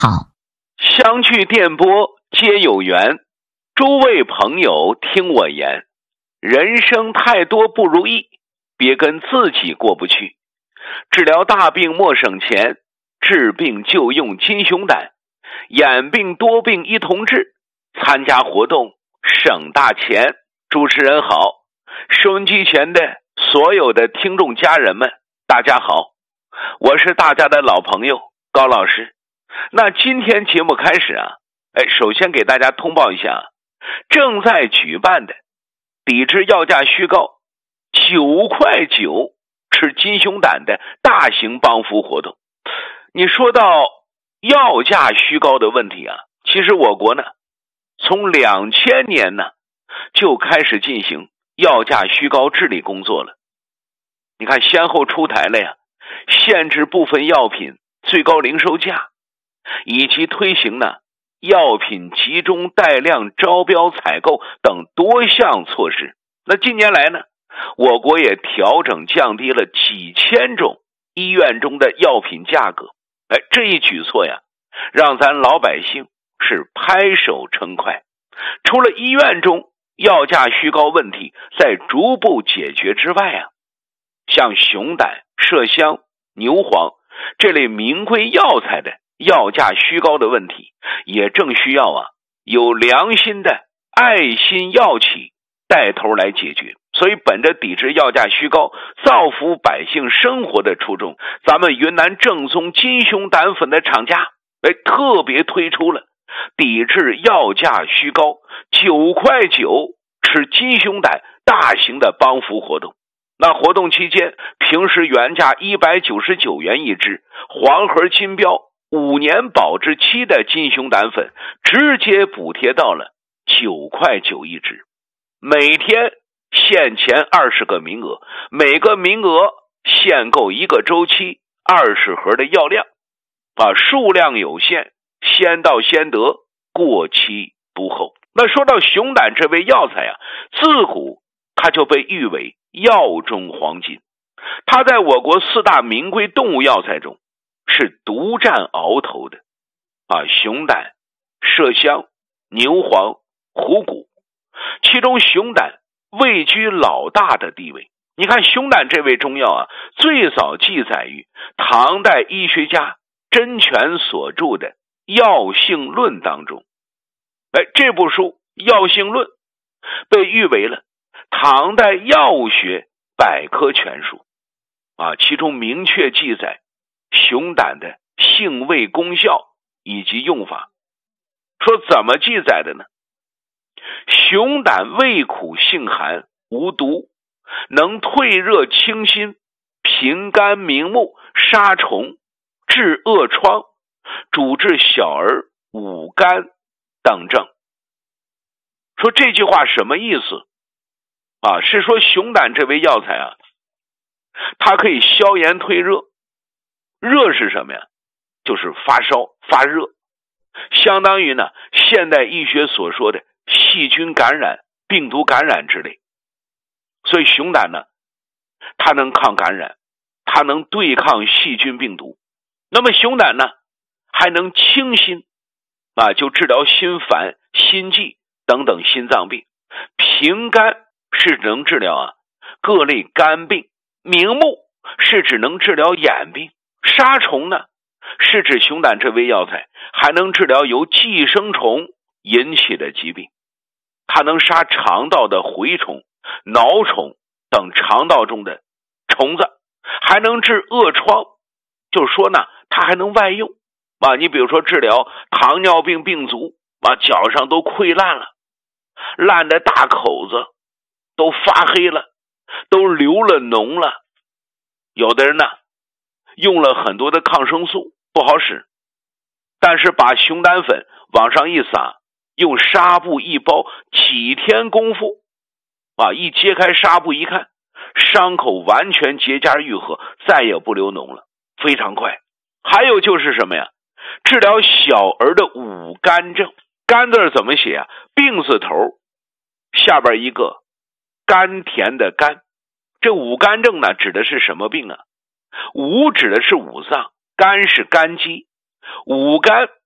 好， 相聚电波皆有缘，诸位朋友听我言，人生太多不如意，别跟自己过不去。治疗大病莫省钱，治病就用金熊胆，眼病多病一同治，参加活动省大钱。主持人好，收音机前的所有的听众家人们，大家好，我是大家的老朋友高老师。那今天节目开始啊，首先给大家通报一下，正在举办的抵制药价虚高9块9吃金熊胆的大型帮扶活动。你说到药价虚高的问题啊，其实我国呢从2000年呢就开始进行药价虚高治理工作了。你看先后出台了呀，限制部分药品最高零售价，以及推行呢药品集中带量招标采购等多项措施。那近年来呢，我国也调整降低了几千种医院中的药品价格。这一举措呀，让咱老百姓是拍手称快。除了医院中药价虚高问题在逐步解决之外啊，像熊胆、麝香、牛黄这类名贵药材的药价虚高的问题，也正需要啊有良心的爱心药企带头来解决。所以本着抵制药价虚高、造福百姓生活的初衷，咱们云南正宗金熊胆粉的厂家特别推出了抵制药价虚高9块9吃金熊胆大型的帮扶活动。那活动期间，平时原价199元一支，黄盒金标5年保质期的金熊胆粉直接补贴到了9块9一支，每天限前20个名额，每个名额限购1个周期20盒的药量，数量有限，先到先得，过期不候。那说到熊胆这味药材啊，自古它就被誉为药中黄金，它在我国4大名贵动物药材中是独占鳌头的。熊胆、麝香、牛黄、虎骨，其中熊胆位居老大的地位。你看熊胆这味中药啊，最早记载于唐代医学家甄权所著的《药性论》当中。这部书《药性论》被誉为了唐代药物学百科全书其中明确记载熊胆的性味功效以及用法。说怎么记载的呢？熊胆味苦性寒，无毒，能退热清心，平肝明目，杀虫，治恶疮，主治小儿五肝等症。说这句话什么意思是说熊胆这味药材啊，它可以消炎退热。热是什么呀？就是发烧发热，相当于呢现代医学所说的细菌感染、病毒感染之类。所以熊胆呢，它能抗感染，它能对抗细菌病毒。那么熊胆呢还能清心就治疗心烦、心悸等等心脏病。平肝是能治疗各类肝病。明目是指能治疗眼病。杀虫呢是指熊胆这味药材还能治疗由寄生虫引起的疾病。它能杀肠道的蛔虫、蛲虫等肠道中的虫子，还能治恶疮。就是说呢，它还能外用你比如说治疗糖尿病病足脚上都溃烂了，烂的大口子都发黑了，都流了脓了。有的人呢用了很多的抗生素不好使，但是把熊胆粉往上一撒，用纱布一包，几天功夫一揭开纱布一看，伤口完全结痂愈合，再也不流脓了，非常快。还有就是什么呀？治疗小儿的五肝症。肝字怎么写病字头下边一个甘甜的甘。这五肝症呢指的是什么病五指的是五脏，肝是肝肌。五肝